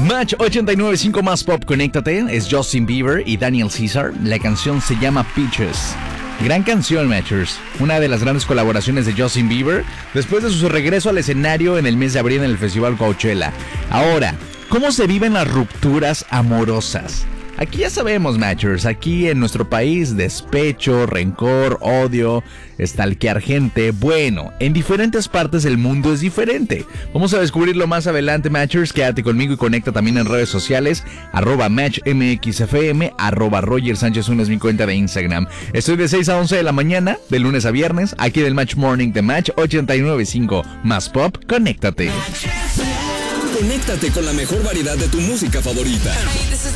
Match 89.5 más pop, conéctate. Es Justin Bieber y Daniel Caesar. La canción se llama Peaches. Gran canción, Matchers. Una de las grandes colaboraciones de Justin Bieber después de su regreso al escenario en el mes de abril en el Festival Coachella. Ahora, ¿cómo se viven las rupturas amorosas? Aquí ya sabemos, Matchers, aquí en nuestro país, despecho, rencor, odio, stalkear gente. Bueno, en diferentes partes del mundo es diferente. Vamos a descubrirlo más adelante, Matchers. Quédate conmigo y conecta también en redes sociales, @MatchMXFM, @Roger Sánchez 1 es mi cuenta de Instagram. Estoy de 6 a 11 de la mañana, de lunes a viernes, aquí del Match Morning de Match 89.5. Más pop, conéctate. Conéctate con la mejor variedad de tu música favorita.